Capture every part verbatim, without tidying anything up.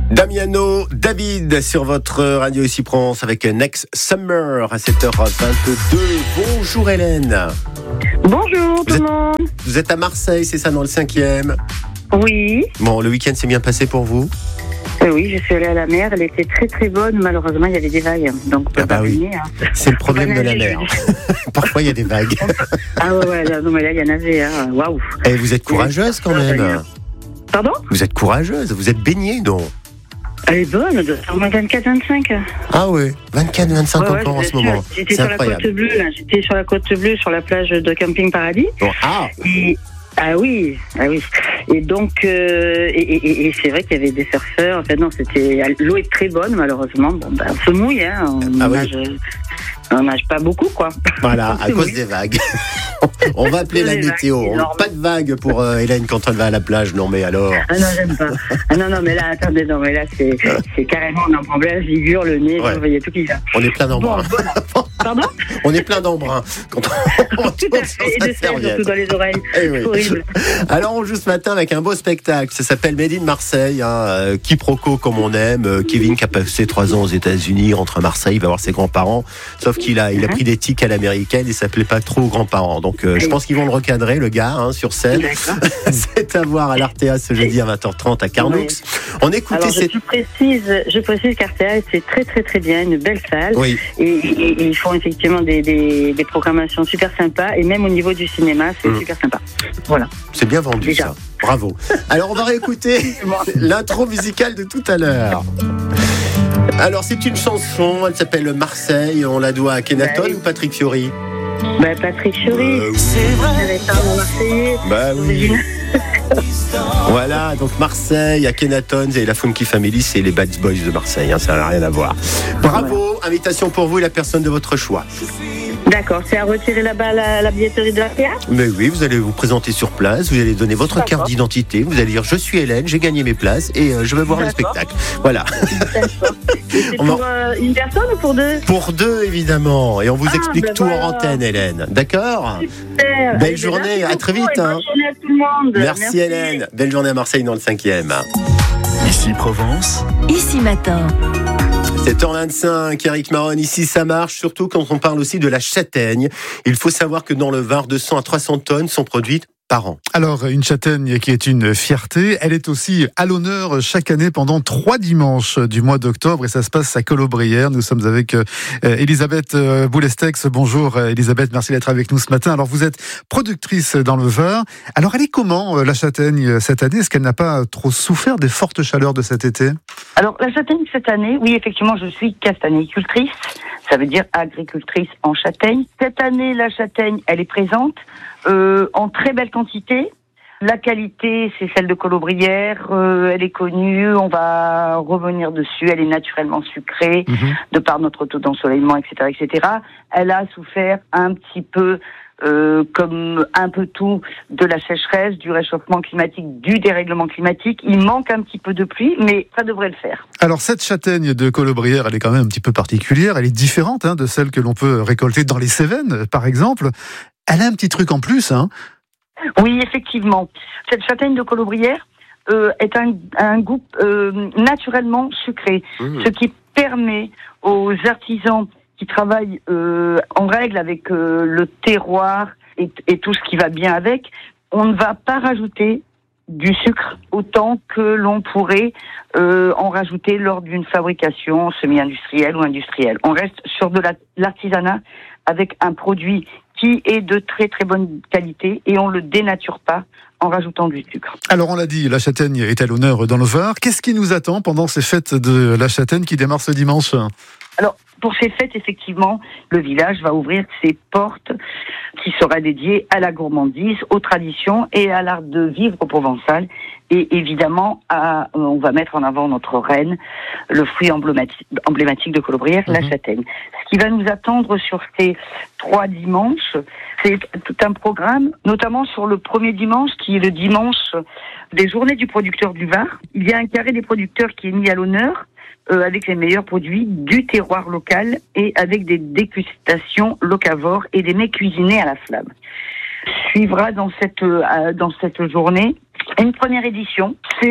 Damiano, David sur votre radio ici Provence avec Next Summer à sept heures vingt-deux. Bonjour Hélène. Bonjour tout le monde. Vous êtes à Marseille, c'est ça, dans le cinquième? Oui. Bon, le week-end s'est bien passé pour vous? Euh, oui, je suis allée à la mer, elle était très très bonne, malheureusement il y avait des vagues, donc on peut Ah bah pas oui. baigner, hein. C'est le problème de la nager, mer. Parfois il y a des vagues. Ah ouais, ouais, là, non mais là il y en avait, hein. Waouh. Et vous êtes courageuse quand même. Pardon? Vous êtes courageuse, vous êtes baignée, non? Elle est bonne, de vingt-quatre vingt-cinq. Ah ouais, vingt-quatre vingt-cinq Ouais, ouais, encore en ce bien moment. sûr. J'étais C'est sur incroyable. la côte bleue, là. J'étais sur la côte bleue, sur la plage de Camping Paradis. Bon, ah, Et- Ah oui, ah oui. Et donc, euh, et, et- et c'est vrai qu'il y avait des surfeurs. En fait, non, c'était l'eau est très bonne, malheureusement. Bon, ben, on se mouille, hein. On Ah oui. nage, on nage pas beaucoup, quoi. voilà, On à se cause mouille. des vagues. On va appeler la Les vagues, météo. c'est énorme. Pas de vagues pour euh, Hélène quand elle va à la plage. Non mais alors. Ah non, j'aime pas. Ah non, non, mais là, attendez, non, mais là, c'est, c'est carrément, on en prend plein la figure, le nez, Ouais. vous voyez tout qui va. On est plein Bon, d'embrun. voilà. Pardon? On est plein d'embrun quand on, on Tout tourne à sur fait, et sa de sel, serviette. surtout dans les oreilles. Eh oui. C'est horrible. Alors on joue ce matin avec un beau spectacle. Ça s'appelle Made in Marseille. Hein, euh, quiproquo comme on aime. Euh, Kevin qui a passé trois ans aux États-Unis, rentre à Marseille, il va voir ses grands-parents. Sauf qu'il a, il a pris des tics à l'américaine et ça plaît pas trop aux grands-parents. Donc euh, je pense qu'ils vont le recadrer, le gars, hein, sur scène. D'accord. C'est à voir à l'Artea ce jeudi à vingt heures trente à Carnoux. On écoutait Alors, je, cette. je précise, je précise qu'Artea, c'est très, très, très bien, une belle salle. Oui. Et, et- et ils font effectivement des, des, des programmations super sympas. Et même au niveau du cinéma, c'est Mmh. super sympa. Voilà. C'est bien vendu, Déjà. ça. Bravo. Alors, on va réécouter l'intro musicale de tout à l'heure. Alors, c'est une chanson, elle s'appelle Marseille. On la doit à Kenaton Bah oui. ou Patrick Fiori? Ben, Patrick Fiori, Euh, c'est vrai. Un Marseillais. Bah oui. Originaire. Voilà, donc Marseille, à Kenaton et la Funky Family, c'est les Bad Boys de Marseille. Hein, ça n'a rien à voir. Bravo, invitation pour vous et la personne de votre choix. D'accord, c'est à retirer là-bas à la, la billetterie de l'Artea? Mais oui, vous allez vous présenter sur place, vous allez donner votre D'accord. carte d'identité, vous allez dire je suis Hélène, j'ai gagné mes places et euh, je vais voir le D'accord. spectacle. Voilà. D'accord. Et c'est On pour euh, une personne ou pour deux? Pour deux, évidemment. Et on vous Ah, explique ben tout voilà. en antenne, Hélène. D'accord? Super. Belle Allez, journée, merci à très beaucoup vite, et hein. bonne journée à tout le monde. Merci, Hélène. Belle journée à Marseille dans le cinquième. Ici Provence, Ici Matin. sept heures vingt-cinq, Eric Marron, ici ça marche, surtout quand on parle aussi de la châtaigne. Il faut savoir que dans le Var, deux cents à trois cents tonnes sont produites par an. Alors, une châtaigne qui est une fierté, elle est aussi à l'honneur chaque année pendant trois dimanches du mois d'octobre et ça se passe à Colobrières. Nous sommes avec euh, Elisabeth euh, Boulestex. Bonjour euh, Elisabeth, merci d'être avec nous ce matin. Alors, vous êtes productrice dans le Var. Alors, elle est comment euh, la châtaigne euh, cette année? Est-ce qu'elle n'a pas trop souffert des fortes chaleurs de cet été? Alors, la châtaigne cette année, oui, effectivement, je suis castanéicultrice. Ça veut dire agricultrice en châtaigne. Cette année, la châtaigne, elle est présente euh, en très belle quantité. La qualité, c'est celle de Colobrières. Euh, elle est connue. On va revenir dessus. Elle est naturellement sucrée Mhm. de par notre taux d'ensoleillement, et cetera, et cetera. Elle a souffert un petit peu, euh, comme un peu tout, de la sécheresse, du réchauffement climatique, du dérèglement climatique. Il manque un petit peu de pluie, mais ça devrait le faire. Alors, cette châtaigne de Colobrières, elle est quand même un petit peu particulière. Elle est différente hein, de celle que l'on peut récolter dans les Cévennes, par exemple. Elle a un petit truc en plus, hein. Oui, effectivement. Cette châtaigne de Colobrières euh, est un, un goût euh, naturellement sucré, Mmh. ce qui permet aux artisans qui travaillent euh, en règle avec euh, le terroir et, et tout ce qui va bien avec, on ne va pas rajouter du sucre autant que l'on pourrait euh, en rajouter lors d'une fabrication semi-industrielle ou industrielle. On reste sur de la, l'artisanat avec un produit qui est de très très bonne qualité et on le dénature pas en rajoutant du sucre. Alors on l'a dit, la châtaigne est à l'honneur dans le Var. Qu'est-ce qui nous attend pendant ces fêtes de la châtaigne qui démarrent ce dimanche? Alors, pour ces fêtes, effectivement, le village va ouvrir ses portes qui sera dédiées à la gourmandise, aux traditions et à l'art de vivre provençal. Et évidemment, à, on va mettre en avant notre reine, le fruit emblématique, emblématique de Colobrières, mmh. la châtaigne. Ce qui va nous attendre sur ces trois dimanches, c'est tout un programme, notamment sur le premier dimanche, qui est le dimanche des journées du producteur du Var. Il y a un carré des producteurs qui est mis à l'honneur, Euh, avec les meilleurs produits du terroir local et avec des dégustations locavores et des mets cuisinés à la flamme. Suivra dans cette euh, dans cette journée une première édition. C'est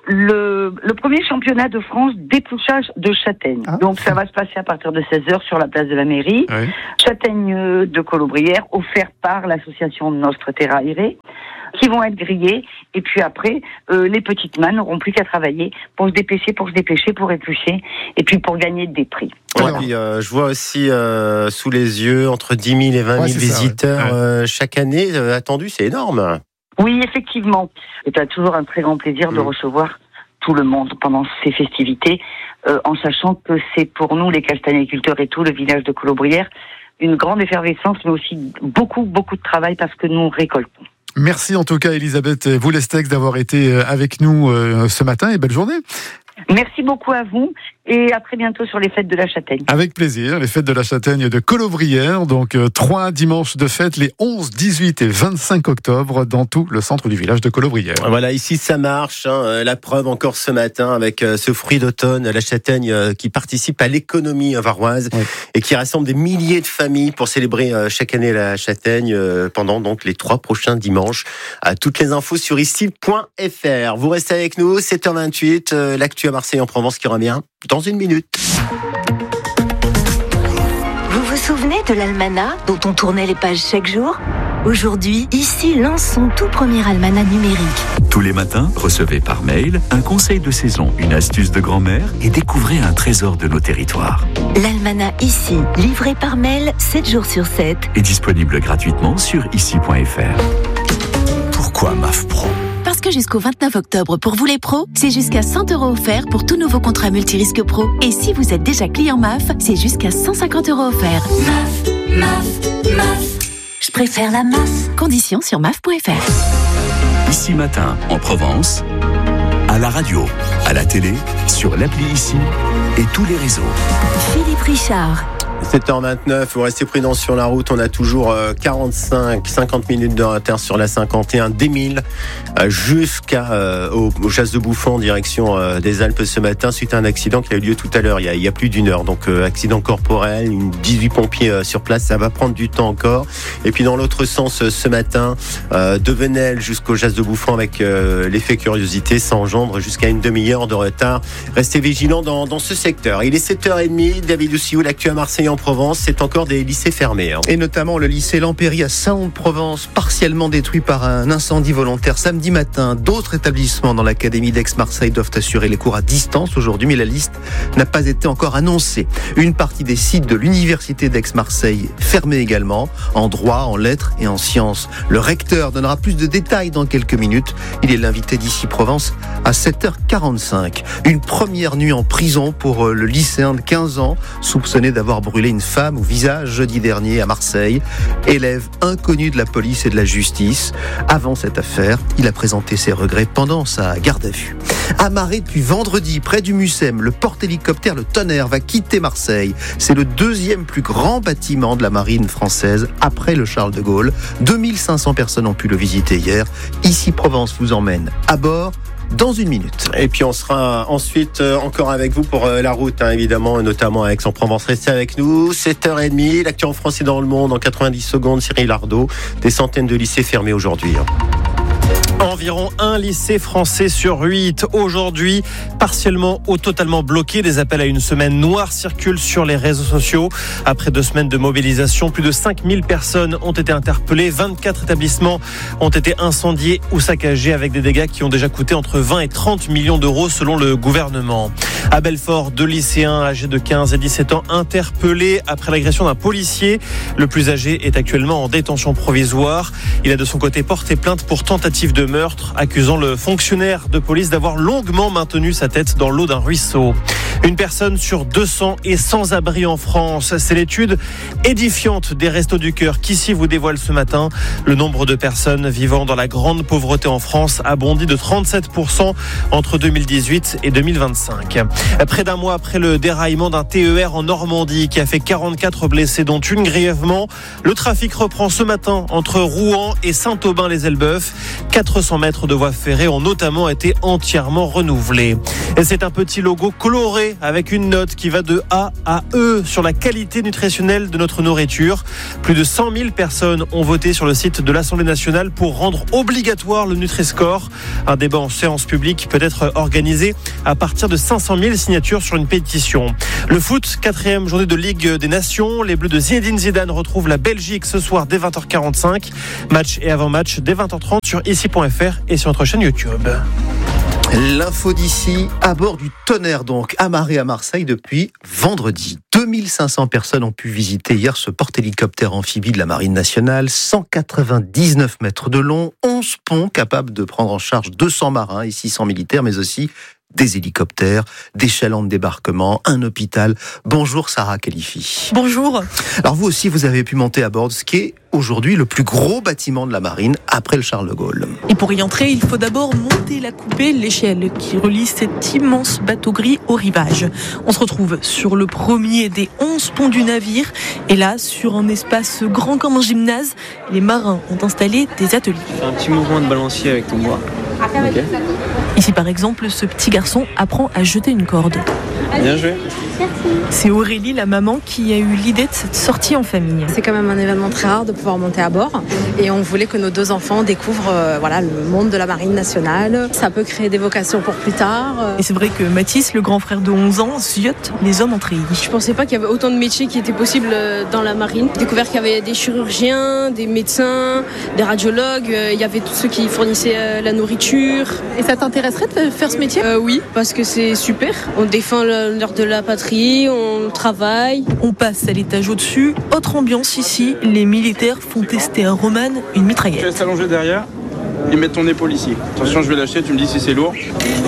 le, le premier championnat de France d'épluchage de châtaignes. Ah. Donc ça va se passer à partir de seize heures sur la place de la mairie. Oui. Châtaignes de Colobrières offertes par l'association Nostre Terra Ire, qui vont être grillées. Et puis après, euh, les petites mains n'auront plus qu'à travailler pour se dépêcher, pour se dépêcher, pour éplucher, et puis pour gagner des prix. Ouais, puis, euh, je vois aussi euh, sous les yeux entre dix mille et vingt mille ouais, visiteurs ça, ouais. euh, chaque année euh, attendus, c'est énorme. Oui, effectivement. C'est à toujours un très grand plaisir mmh. de recevoir tout le monde pendant ces festivités, euh, en sachant que c'est pour nous, les castagniculteurs et tout le village de Colobrières, une grande effervescence, mais aussi beaucoup, beaucoup de travail parce que nous récoltons. Merci en tout cas Elisabeth Boulestex d'avoir été avec nous ce matin et belle journée. Merci beaucoup à vous et à très bientôt sur les fêtes de la Châtaigne. Avec plaisir, les fêtes de la Châtaigne de Colobrières, donc euh, trois dimanches de fête, les onze, dix-huit et vingt-cinq octobre dans tout le centre du village de Colobrières. Voilà, ici ça marche, hein, la preuve encore ce matin avec euh, ce fruit d'automne, la châtaigne euh, qui participe à l'économie varoise oui. et qui rassemble des milliers de familles pour célébrer euh, chaque année la châtaigne euh, pendant donc les trois prochains dimanches. À toutes les infos sur ici point f r. Vous restez avec nous, sept heures vingt-huit, euh, l'actu à Marseille en Provence qui revient dans une minute. Vous vous souvenez de l'almanach dont on tournait les pages chaque jour ? Aujourd'hui, ici lance son tout premier almanach numérique. Tous les matins, recevez par mail un conseil de saison, une astuce de grand-mère et découvrez un trésor de nos territoires. L'almanach ici, livré par mail sept jours sur sept. Et disponible gratuitement sur ici point f r. Pourquoi M A F Pro ? Parce que jusqu'au vingt-neuf octobre, pour vous les pros, c'est jusqu'à cent euros offerts pour tout nouveau contrat multirisque pro. Et si vous êtes déjà client M A F, c'est jusqu'à cent cinquante euros offerts. M A F, M A F, M A F. Je préfère la M A F. Conditions sur M A F point f r. Ici Matin, en Provence, à la radio, à la télé, sur l'appli Ici et tous les réseaux. Philippe Richard. sept heures vingt-neuf, vous restez prudents sur la route, on a toujours quarante-cinq, cinquante minutes de retard sur la cinquante et un des mille jusqu'à euh, au, au Chasse de Bouffon en direction euh, des Alpes ce matin suite à un accident qui a eu lieu tout à l'heure, il y a, il y a plus d'une heure, donc euh, accident corporel, une dix-huit pompiers euh, sur place, ça va prendre du temps encore. Et puis dans l'autre sens euh, ce matin, euh, de Venelle jusqu'au Chasse de Bouffon avec euh, l'effet curiosité, ça engendre jusqu'à une demi-heure de retard. Restez vigilants dans, dans ce secteur. Il est sept heures trente, David Oussiou, l'actu à Marseille en Provence, c'est encore des lycées fermés. Hein. Et notamment le lycée Lampéry à Saint-Ouen-de-Provence, partiellement détruit par un incendie volontaire samedi matin. D'autres établissements dans l'académie d'Aix-Marseille doivent assurer les cours à distance aujourd'hui, mais la liste n'a pas été encore annoncée. Une partie des sites de l'université d'Aix-Marseille fermés également, en droit, en lettres et en sciences. Le recteur donnera plus de détails dans quelques minutes. Il est l'invité d'Ici Provence à sept heures quarante-cinq. Une première nuit en prison pour le lycéen de quinze ans, soupçonné d'avoir brûlé une femme au visage jeudi dernier à Marseille. Élève inconnu de la police et de la justice. Avant cette affaire, il a présenté ses regrets pendant sa garde à vue. Amarré depuis vendredi près du Mucem, le porte-hélicoptère Le Tonnerre va quitter Marseille. C'est le deuxième plus grand bâtiment de la marine française après le Charles de Gaulle. deux mille cinq cents personnes ont pu le visiter hier. Ici Provence vous emmène à bord dans une minute. Et puis on sera ensuite encore avec vous pour la route, hein, évidemment, notamment à Aix-en-Provence. Restez avec nous, sept heures trente, l'actu en France et dans le monde, en quatre-vingt-dix secondes, Cyril Ardo. Des centaines de lycées fermés aujourd'hui. Hein. Environ un lycée français sur huit aujourd'hui, partiellement ou totalement bloqué. Des appels à une semaine noire circulent sur les réseaux sociaux. Après deux semaines de mobilisation, plus de cinq mille personnes ont été interpellées. vingt-quatre établissements ont été incendiés ou saccagés avec des dégâts qui ont déjà coûté entre vingt et trente millions d'euros selon le gouvernement. À Belfort, deux lycéens âgés de quinze et dix-sept ans interpellés après l'agression d'un policier. Le plus âgé est actuellement en détention provisoire. Il a de son côté porté plainte pour tentative de meurtre, accusant le fonctionnaire de police d'avoir longuement maintenu sa tête dans l'eau d'un ruisseau. Une personne sur deux cents est sans abri en France. C'est l'étude édifiante des Restos du Cœur qu'ici vous dévoile ce matin. Le nombre de personnes vivant dans la grande pauvreté en France a bondi de trente-sept pour cent entre deux mille dix-huit et deux mille vingt-cinq. Près d'un mois après le déraillement d'un T E R en Normandie qui a fait quarante-quatre blessés dont une grièvement, le trafic reprend ce matin entre Rouen et Saint-Aubin-les-Elbeuf. quatre cents mètres de voies ferrées ont notamment été entièrement renouvelés. Et c'est un petit logo coloré équilibré avec une note qui va de A à E sur la qualité nutritionnelle de notre nourriture. Plus de cent mille personnes ont voté sur le site de l'Assemblée nationale pour rendre obligatoire le Nutri-Score. Un débat en séance publique peut être organisé à partir de cinq cent mille signatures sur une pétition. Le foot, quatrième journée de Ligue des Nations. Les Bleus de Zinedine Zidane retrouvent la Belgique ce soir dès vingt heures quarante-cinq. Match et avant-match dès vingt heures trente sur ici point f r et sur notre chaîne YouTube. L'info d'ici, à bord du Tonnerre donc, amarré à Marseille depuis vendredi. deux mille cinq cents personnes ont pu visiter hier ce porte-hélicoptère amphibie de la Marine nationale, cent quatre-vingt-dix-neuf mètres de long, onze ponts capables de prendre en charge deux cents marins et six cents militaires, mais aussi des hélicoptères, des chalands de débarquement, un hôpital. Bonjour Sarah Khalifi. Bonjour. Alors vous aussi, vous avez pu monter à bord de ce qui est aujourd'hui le plus gros bâtiment de la marine après le Charles de Gaulle. Et pour y entrer, il faut d'abord monter la coupée, l'échelle qui relie cet immense bateau gris au rivage. On se retrouve sur le premier des onze ponts du navire. Et là, sur un espace grand comme un gymnase, les marins ont installé des ateliers. Fais un petit mouvement de balancier avec ton bras. Okay. Ici, par exemple, ce petit garçon apprend à jeter une corde. Bien joué. C'est Aurélie, la maman, qui a eu l'idée de cette sortie en famille. C'est quand même un événement très rare de pouvoir monter à bord. Et on voulait que nos deux enfants découvrent euh, voilà, le monde de la marine nationale. Ça peut créer des vocations pour plus tard. Et c'est vrai que Mathis, le grand frère de onze ans, ziote les hommes en treillis. Je pensais pas qu'il y avait autant de métiers qui étaient possibles dans la marine. J'ai découvert qu'il y avait des chirurgiens, des médecins, des radiologues. Il y avait tous ceux qui fournissaient la nourriture. Et ça t'intéresserait de faire ce métier ? euh, Oui, parce que c'est super. On défend l'honneur de la patrie, on travaille. On passe à l'étage au-dessus. Autre ambiance ici, les militaires font tester à Roman une mitraillette. Je laisse allonger derrière et mettre ton épaule ici. Attention, je vais lâcher, tu me dis si c'est lourd.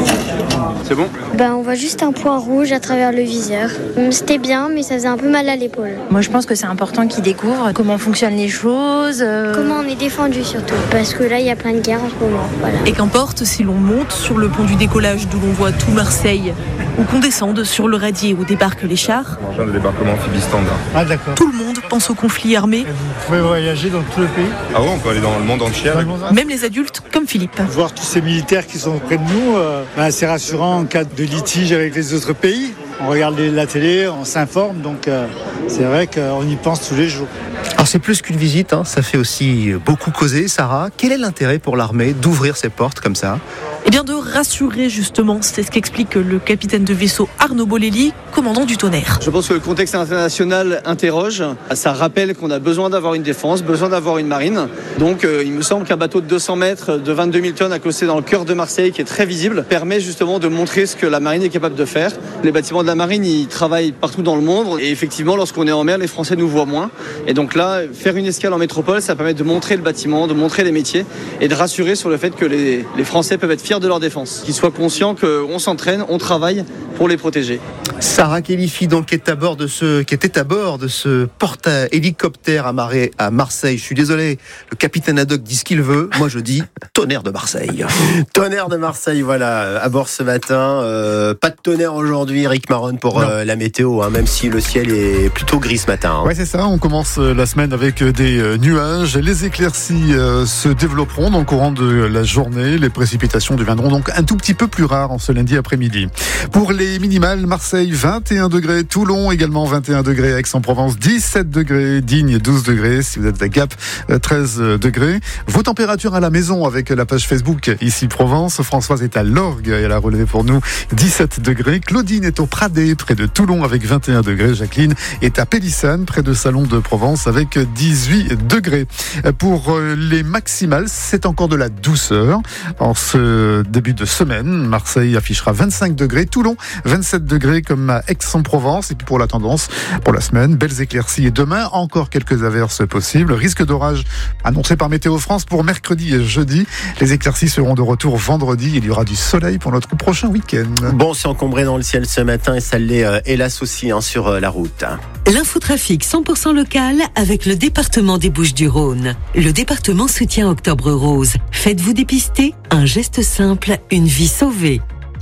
C'est bon ? Ben, on voit juste un point rouge à travers le viseur. C'était bien, mais ça faisait un peu mal à l'épaule. Moi, je pense que c'est important qu'ils découvrent comment fonctionnent les choses. Euh... Comment on est défendu surtout, parce que là, il y a plein de guerres en ce moment. Voilà. Et qu'importe si l'on monte sur le pont du décollage d'où l'on voit tout Marseille, ou qu'on descende sur le radier où débarquent les chars. On rejoint le débarquement amphibie standard. Ah, d'accord. Tout le monde pense au conflit armé. Vous pouvez voyager dans tout le pays. Ah ouais, on peut aller dans le monde entier. Avec... Même les adultes, comme Philippe. Voir tous ces militaires qui sont près de nous, euh, ben, c'est rassurant en cas de litige avec les autres pays. On regarde la télé, on s'informe, donc euh, c'est vrai qu'on y pense tous les jours. Alors c'est plus qu'une visite, hein, ça fait aussi beaucoup causer. Sarah, quel est l'intérêt pour l'armée d'ouvrir ses portes comme ça ? Eh bien de rassurer justement, c'est ce qu'explique le capitaine de vaisseau Arnaud Bolelli, commandant du Tonnerre. Je pense que le contexte international interroge, ça rappelle qu'on a besoin d'avoir une défense, besoin d'avoir une marine. Donc euh, il me semble qu'un bateau de deux cents mètres, de vingt-deux mille tonnes accosté dans le cœur de Marseille, qui est très visible, permet justement de montrer ce que la marine est capable de faire. Les bâtiments de la marine, ils travaillent partout dans le monde et effectivement lorsqu'on est en mer, les Français nous voient moins. Et donc là, faire une escale en métropole, ça permet de montrer le bâtiment, de montrer les métiers et de rassurer sur le fait que les, les Français peuvent être fiers de leur défense, qu'ils soient conscients qu'on s'entraîne, on travaille pour les protéger. Sarah Khalifi, donc, qui, est à bord de ce, qui était à bord de ce porte-hélicoptère amarré à Marseille. Je suis désolé, le capitaine Haddock dit ce qu'il veut. Moi, je dis Tonnerre de Marseille. Tonnerre de Marseille, voilà, à bord ce matin. Euh, pas de tonnerre aujourd'hui, Eric Maron, pour euh, la météo, hein, même si le ciel est plutôt gris ce matin. Hein. Ouais, c'est ça. On commence la semaine avec des nuages. Les éclaircies euh, se développeront dans le courant de la journée. Les précipitations deviendront donc un tout petit peu plus rares en ce lundi après-midi. Pour les minimales, Marseille vingt et un degrés, Toulon également vingt et un degrés, Aix-en-Provence dix-sept degrés, Digne douze degrés, si vous êtes à Gap treize degrés. Vos températures à la maison avec la page Facebook ici Provence. Françoise est à l'Orgue et elle a relevé pour nous dix-sept degrés. Claudine est au Pradé près de Toulon avec vingt et un degrés. Jacqueline est à Pélissane près de Salon de Provence avec dix-huit degrés. Pour les maximales, c'est encore de la douceur. En ce début de semaine, Marseille affichera vingt-cinq degrés, Toulon vingt-sept degrés comme à Aix-en-Provence. Et puis pour la tendance, pour la semaine, belles éclaircies et demain, encore quelques averses possibles. Risque d'orage annoncé par Météo France pour mercredi et jeudi. Les éclaircies seront de retour vendredi. Il y aura du soleil pour notre prochain week-end. Bon, c'est encombré dans le ciel ce matin et ça l'est euh, hélas aussi hein, sur euh, la route. L'infotrafic cent pour cent local avec le département des Bouches-du-Rhône. Le département soutient Octobre Rose. Faites-vous dépister. Un geste simple, une vie sauvée.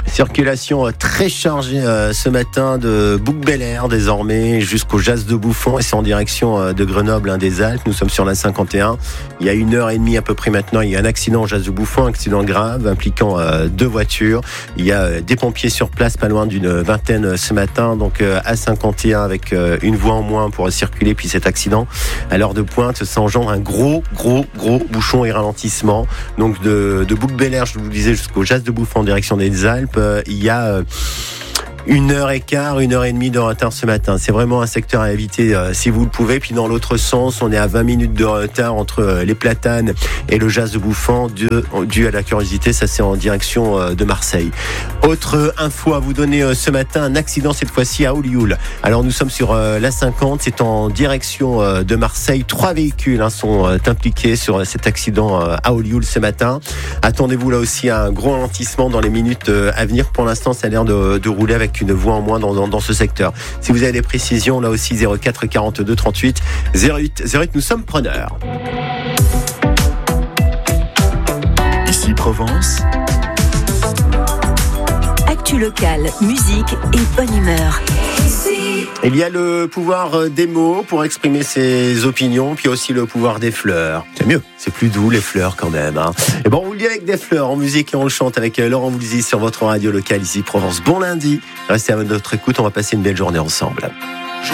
Circulation très chargée euh, ce matin de Bouc-Bel-Air désormais jusqu'au Jas de Bouffon et c'est en direction euh, de Grenoble, hein, des Alpes. Nous sommes sur la cinquante et un. Il y a une heure et demie à peu près maintenant, il y a un accident au Jas de Bouffon, un accident grave impliquant euh, deux voitures. Il y a euh, des pompiers sur place, pas loin d'une vingtaine euh, ce matin, donc euh, à cinquante et un avec euh, une voie en moins pour circuler. Puis cet accident à l'heure de pointe, ça engendre un gros, gros, gros bouchon et ralentissement. Donc de, de Bouc-Bel-Air, je vous le disais, jusqu'au Jas de Bouffon en direction des Alpes. Il y a une heure et quart, une heure et demie de retard ce matin. C'est vraiment un secteur à éviter euh, si vous le pouvez. Puis dans l'autre sens, on est à vingt minutes de retard entre euh, les Platanes et le Jas de Bouffon dû, dû à la curiosité. Ça, c'est en direction euh, de Marseille. Autre info à vous donner euh, ce matin, un accident cette fois-ci à Olioul. Alors nous sommes sur euh, la cinquante, c'est en direction euh, de Marseille. Trois véhicules hein, sont euh, impliqués sur euh, cet accident euh, à Olioul ce matin. Attendez-vous là aussi à un gros ralentissement dans les minutes euh, à venir. Pour l'instant, ça a l'air de, de rouler avec une voie en moins dans, dans, dans ce secteur. Si vous avez des précisions, là aussi zéro quatre quarante-deux trente-huit zéro huit zéro huit, nous sommes preneurs. Ici Provence. Actu locale, musique et bonne humeur. Il y a le pouvoir des mots pour exprimer ses opinions, puis aussi le pouvoir des fleurs. C'est mieux, c'est plus doux les fleurs quand même. Hein. Et bon, on vous le dit avec des fleurs en musique et on le chante avec Laurent Voulzy sur votre radio locale ici Provence. Bon lundi, restez à notre écoute, on va passer une belle journée ensemble.